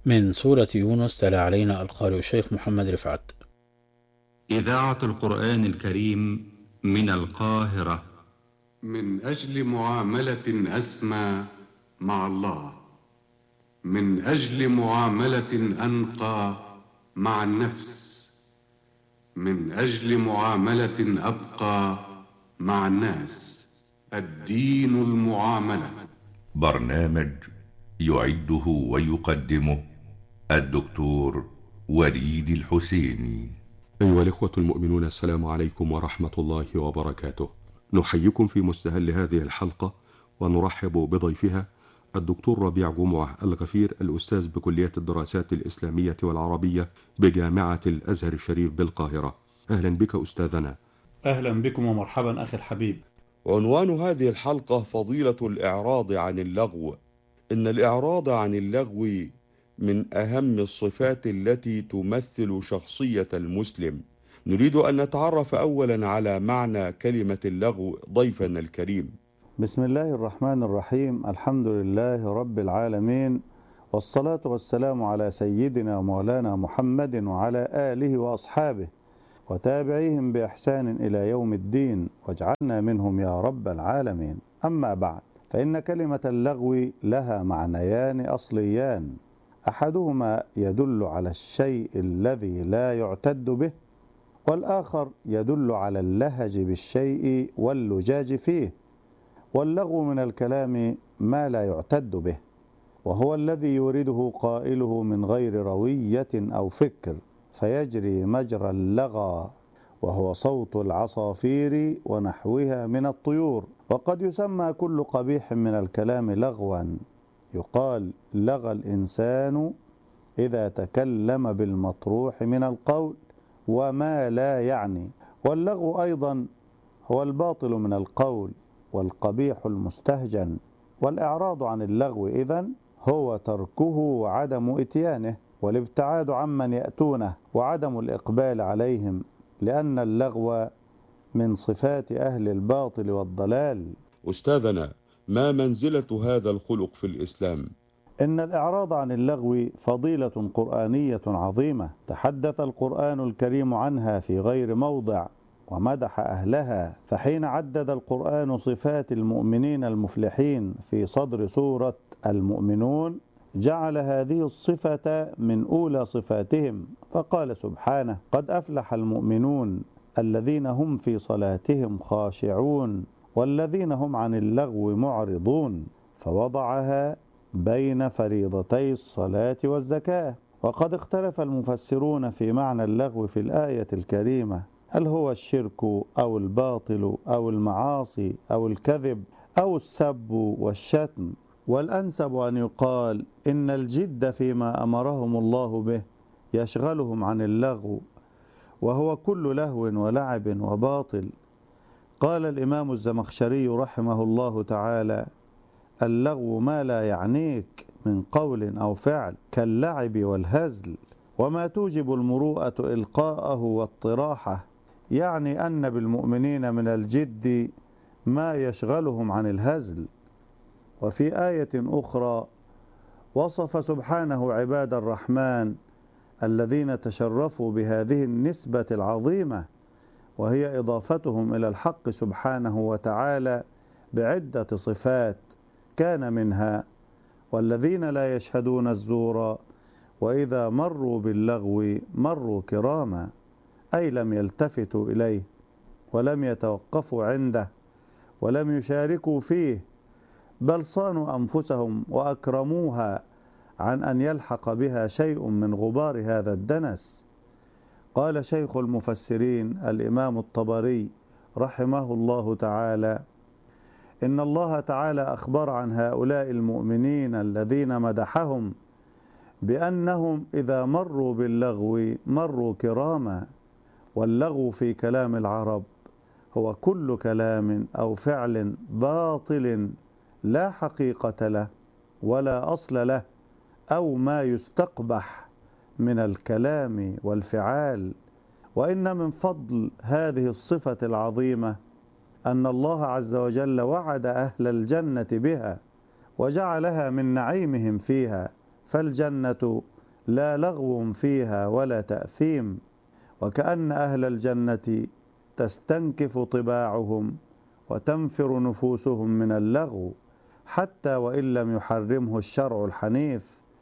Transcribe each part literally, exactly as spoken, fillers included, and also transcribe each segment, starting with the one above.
من سورة يونس تلا علينا القارئ الشيخ محمد رفعت. إذاعة القرآن الكريم من القاهرة. من أجل معاملة أسمى مع الله، من أجل معاملة أنقى مع النفس، من أجل معاملة أبقى مع الناس. الدين المعاملة. برنامج يعده ويقدمه الدكتور وليد الحسيني. أيها الإخوة المؤمنون، السلام عليكم ورحمة الله وبركاته. نحييكم في مستهل هذه الحلقة ونرحب بضيفها الدكتور ربيع جمعة الغفير، الأستاذ بكلية الدراسات الإسلامية والعربية بجامعة الأزهر الشريف بالقاهرة. أهلا بك أستاذنا. أهلا بكم ومرحبا أخي الحبيب. عنوان هذه الحلقة فضيلة الإعراض عن اللغو. إن الإعراض عن اللغو من أهم الصفات التي تمثل شخصية المسلم. نريد أن نتعرف أولا على معنى كلمة اللغو ضيفنا الكريم. بسم الله الرحمن الرحيم. الحمد لله رب العالمين، والصلاة والسلام على سيدنا مولانا محمد وعلى آله وأصحابه وتابعيهم بإحسان إلى يوم الدين، واجعلنا منهم يا رب العالمين. أما بعد، فإن كلمة اللغو لها معنيان أصليان، أحدهما يدل على الشيء الذي لا يعتد به، والآخر يدل على اللهج بالشيء واللجاج فيه. واللغو من الكلام ما لا يعتد به، وهو الذي يورده قائله من غير روية أو فكر فيجري مجرى اللغى، وهو صوت العصافير ونحوها من الطيور. وقد يسمى كل قبيح من الكلام لغوا، يقال لغى الإنسان إذا تكلم بالمطروح من القول وما لا يعني. واللغو أيضا هو الباطل من القول والقبيح المستهجن. والإعراض عن اللغو إذن هو تركه وعدم إتيانه، والابتعاد عمن يأتونه وعدم الإقبال عليهم، لأن اللغو من صفات أهل الباطل والضلال. أستاذنا، ما منزلة هذا الخلق في الإسلام؟ إن الإعراض عن اللغو فضيلة قرآنية عظيمة، تحدث القرآن الكريم عنها في غير موضع ومدح أهلها. فحين عدد القرآن صفات المؤمنين المفلحين في صدر سورة المؤمنون، جعل هذه الصفة من أولى صفاتهم، فقال سبحانه: قد أفلح المؤمنون الذين هم في صلاتهم خاشعون والذين هم عن اللغو معرضون، فوضعها بين فريضتي الصلاة والزكاة. وقد اختلف المفسرون في معنى اللغو في الآية الكريمة، هل هو الشرك أو الباطل أو المعاصي أو الكذب أو السب والشتم؟ والأنسب أن يقال إن الجد فيما أمرهم الله به يشغلهم عن اللغو، وهو كل لهو ولعب وباطل. قال الإمام الزمخشري رحمه الله تعالى: اللغو ما لا يعنيك من قول أو فعل كاللعب والهزل، وما توجب المروءة إلقاءه والطراحة. يعني أن بالمؤمنين من الجد ما يشغلهم عن الهزل. وفي آية أخرى وصف سبحانه عباد الرحمن الذين تشرفوا بهذه النسبة العظيمة، وهي إضافتهم إلى الحق سبحانه وتعالى بعدة صفات، كان منها: والذين لا يشهدون الزور وإذا مروا باللغو مروا كراما، أي لم يلتفتوا إليه ولم يتوقفوا عنده ولم يشاركوا فيه، بل صانوا أنفسهم وأكرموها عن أن يلحق بها شيء من غبار هذا الدنس. قال شيخ المفسرين الإمام الطبري رحمه الله تعالى: إن الله تعالى أخبر عن هؤلاء المؤمنين الذين مدحهم بأنهم إذا مروا باللغو مروا كراما. واللغو في كلام العرب هو كل كلام أو فعل باطل لا حقيقة له ولا أصل له، أو ما يستقبح من الكلام والفعال. وإن من فضل هذه الصفة العظيمة أن الله عز وجل وعد أهل الجنة بها وجعلها من نعيمهم فيها، فالجنة لا لغو فيها ولا تأثيم، وكأن أهل الجنة تستنكف طباعهم وتنفر نفوسهم من اللغو حتى وإن لم يحرمه الشرع الحنيف،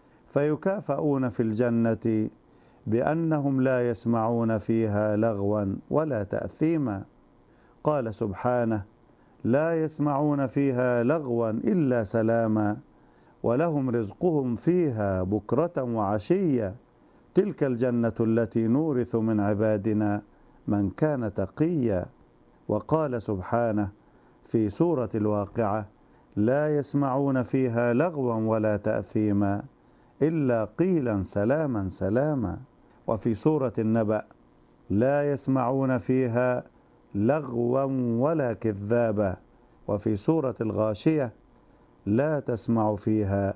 فيكافئون في الجنة بأنهم لا يسمعون فيها لغوا ولا تأثيما. قال سبحانه: لا يسمعون فيها لغوا إلا سلاما ولهم رزقهم فيها بكرة وعشية، تلك الجنة التي نورث من عبادنا من كان تقيا. وقال سبحانه في سورة الواقعة: لا يسمعون فيها لغوا ولا تأثيما إلا قيلا سلاما سلاما. وفي سورة النبأ: لا يسمعون فيها لغوا ولا كذابا. وفي سورة الغاشية: لا تسمع فيها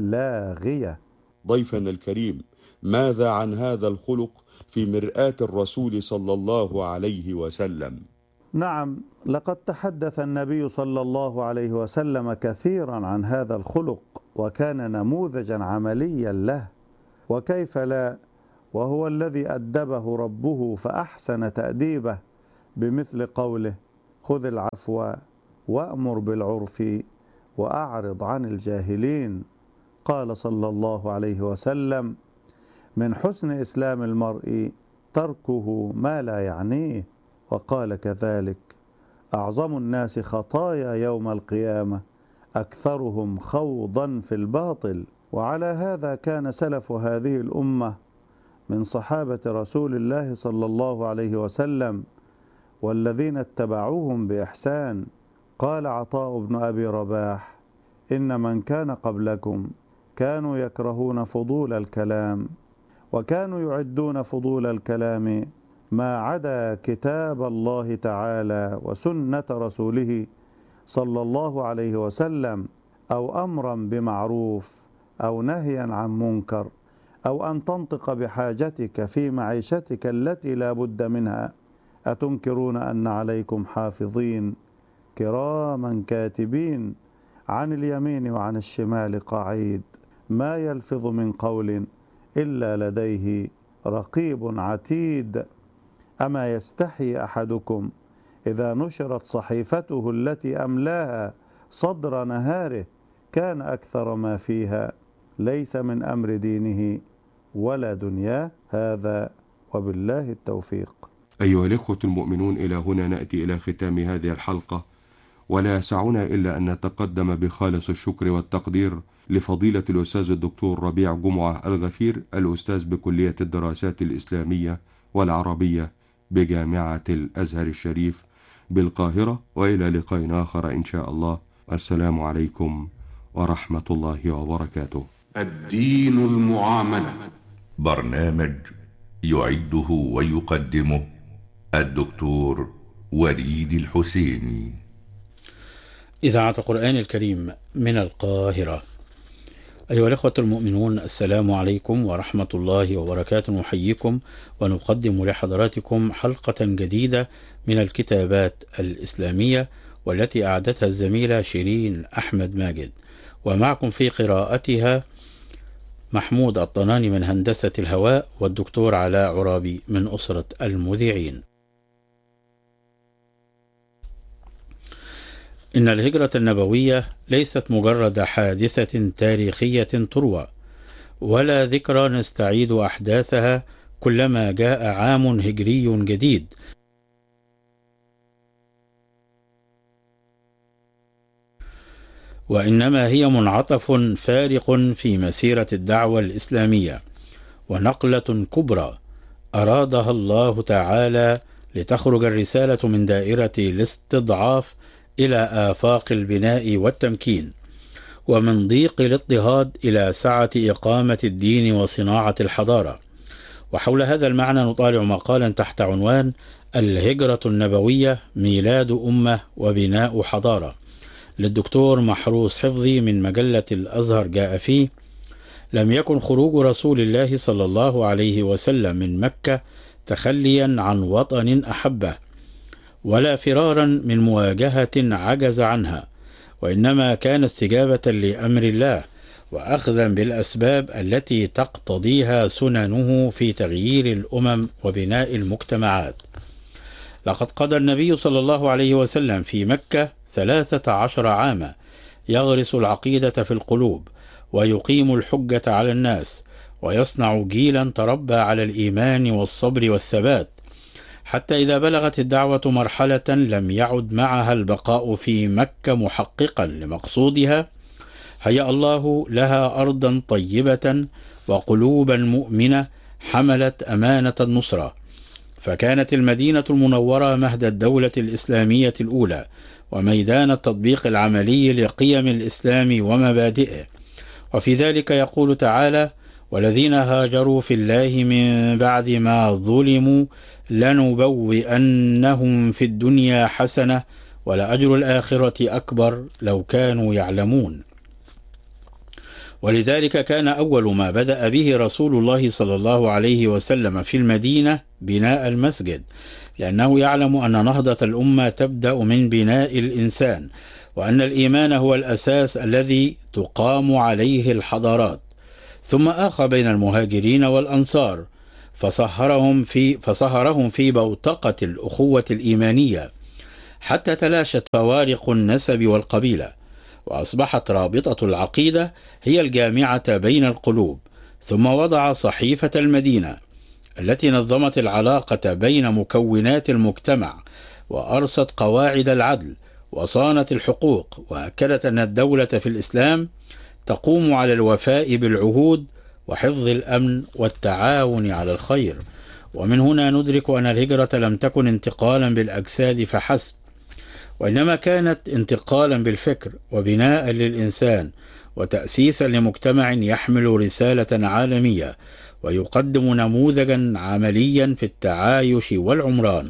لاغية. ضيفنا الكريم، ماذا عن هذا الخلق في مرآة الرسول صلى الله عليه وسلم؟ نعم، لقد تحدث النبي صلى الله عليه وسلم كثيرا عن هذا الخلق، وكان نموذجا عمليا له، وكيف لا وهو الذي أدبه ربه فأحسن تأديبه بمثل قوله: خذ العفو وأمر بالعرف وأعرض عن الجاهلين. قال صلى الله عليه وسلم: من حسن إسلام المرء تركه ما لا يعنيه. وقال كذلك: أعظم الناس خطايا يوم القيامة أكثرهم خوضا في الباطل. وعلى هذا كان سلف هذه الأمة من صحابة رسول الله صلى الله عليه وسلم والذين اتبعوهم بإحسان. قال عطاء بن أبي رباح: إن من كان قبلكم كانوا يكرهون فضول الكلام، وكانوا يعدون فضول الكلام ما عدا كتاب الله تعالى وسنة رسوله صلى الله عليه وسلم، أو أمرا بمعروف أو نهيا عن منكر، أو أن تنطق بحاجتك في معيشتك التي لا بد منها. أتنكرون أن عليكم حافظين كراما كاتبين عن اليمين وعن الشمال قعيد، ما يلفظ من قول إلا لديه رقيب عتيد. أما يستحي أحدكم إذا نشرت صحيفته التي أملاها صدر نهاره كان أكثر ما فيها ليس من أمر دينه ولا دنياه. هذا وبالله التوفيق. أيها الإخوة المؤمنون، إلى هنا نأتي إلى ختام هذه الحلقة، ولا يسعنا إلا أن نتقدم بخالص الشكر والتقدير لفضيلة الأستاذ الدكتور ربيع جمعة الغفير، الأستاذ بكلية الدراسات الإسلامية والعربية بجامعة الأزهر الشريف بالقاهرة. وإلى لقاء آخر إن شاء الله. السلام عليكم ورحمة الله وبركاته. الدين المعاملة، برنامج يعده ويقدمه الدكتور وليد الحسيني. إذاعة القرآن الكريم من القاهرة. أيها الأخوة المؤمنون، السلام عليكم ورحمة الله وبركاته. نحييكم ونقدم لحضراتكم حلقة جديدة من الكتابات الإسلامية، والتي أعدتها الزميلة شيرين أحمد ماجد، ومعكم في قراءتها محمود الطناني من هندسة الهواء، والدكتور علاء عرابي من أسرة المذيعين. إن الهجرة النبوية ليست مجرد حادثة تاريخية تروى، ولا ذكرى نستعيد أحداثها كلما جاء عام هجري جديد، وإنما هي منعطف فارق في مسيرة الدعوة الإسلامية، ونقلة كبرى أرادها الله تعالى لتخرج الرسالة من دائرة الاستضعاف إلى آفاق البناء والتمكين، ومن ضيق الاضطهاد إلى سعة إقامة الدين وصناعة الحضارة. وحول هذا المعنى نطالع مقالا تحت عنوان الهجرة النبوية ميلاد أمة وبناء حضارة، للدكتور محروس حفظي من مجلة الأزهر. جاء فيه: لم يكن خروج رسول الله صلى الله عليه وسلم من مكة تخليا عن وطن أحبه، ولا فرارا من مواجهة عجز عنها، وإنما كان استجابة لأمر الله وأخذا بالأسباب التي تقتضيها سننه في تغيير الأمم وبناء المجتمعات. لقد قضى النبي صلى الله عليه وسلم في مكة ثلاثة عشر عاما يغرس العقيدة في القلوب ويقيم الحجة على الناس، ويصنع جيلا تربى على الإيمان والصبر والثبات، حتى إذا بلغت الدعوة مرحلة لم يعد معها البقاء في مكة محققا لمقصودها، هيأ الله لها أرضا طيبة وقلوبا مؤمنة حملت أمانة النصرة، فكانت المدينة المنورة مهد الدولة الإسلامية الأولى وميدان التطبيق العملي لقيم الإسلام ومبادئه. وفي ذلك يقول تعالى: والذين هاجروا في الله من بعد ما ظلموا لنبوئنهم في الدنيا حسنة ولأجر الآخرة أكبر لو كانوا يعلمون. ولذلك كان أول ما بدأ به رسول الله صلى الله عليه وسلم في المدينة بناء المسجد، لأنه يعلم أن نهضة الأمة تبدأ من بناء الإنسان، وأن الإيمان هو الأساس الذي تقام عليه الحضارات. ثم آخى بين المهاجرين والأنصار فصهرهم في فصهرهم في بوتقة الأخوة الإيمانية حتى تلاشت فوارق النسب والقبيلة، وأصبحت رابطة العقيدة هي الجامعة بين القلوب. ثم وضع صحيفة المدينة التي نظمت العلاقة بين مكونات المجتمع، وأرست قواعد العدل وصانت الحقوق، وأكدت أن الدولة في الإسلام تقوم على الوفاء بالعهود وحفظ الأمن والتعاون على الخير. ومن هنا ندرك أن الهجرة لم تكن انتقالا بالأجساد فحسب، وإنما كانت انتقالا بالفكر وبناء للإنسان وتأسيسا لمجتمع يحمل رسالة عالمية ويقدم نموذجا عمليا في التعايش والعمران.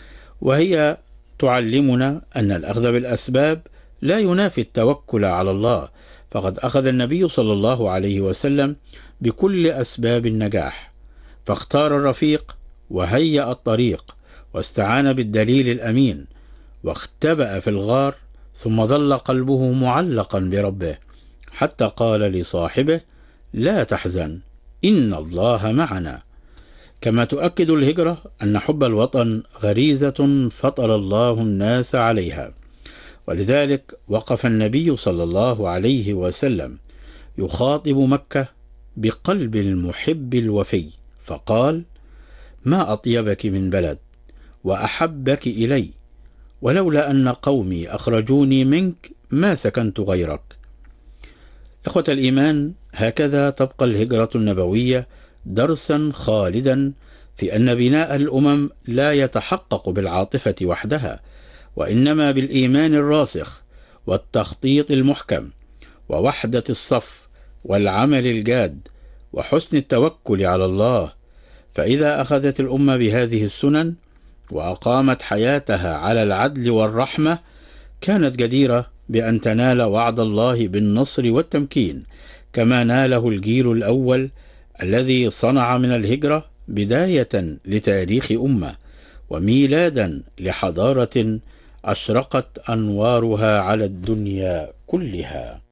وهي تعلمنا أن الأخذ بالأسباب لا ينافي التوكل على الله، فقد أخذ النبي صلى الله عليه وسلم بكل أسباب النجاح، فاختار الرفيق وهيأ الطريق واستعان بالدليل الأمين، واختبأ في الغار، ثم ظل قلبه معلقا بربه حتى قال لصاحبه: لا تحزن إن الله معنا. كما تؤكد الهجرة أن حب الوطن غريزة فطر الله الناس عليها، ولذلك وقف النبي صلى الله عليه وسلم يخاطب مكة بقلب المحب الوفي، فقال: ما أطيبك من بلد وأحبك إلي، ولولا أن قومي أخرجوني منك ما سكنت غيرك. إخوة الإيمان، هكذا تبقى الهجرة النبوية درسا خالدا في أن بناء الأمم لا يتحقق بالعاطفة وحدها، وإنما بالإيمان الراسخ والتخطيط المحكم ووحدة الصف والعمل الجاد وحسن التوكل على الله. فإذا أخذت الأمة بهذه السنن وأقامت حياتها على العدل والرحمة، كانت جديرة بأن تنال وعد الله بالنصر والتمكين، كما ناله الجيل الأول الذي صنع من الهجرة بداية لتاريخ أمة وميلادا لحضارة أشرقت أنوارها على الدنيا كلها.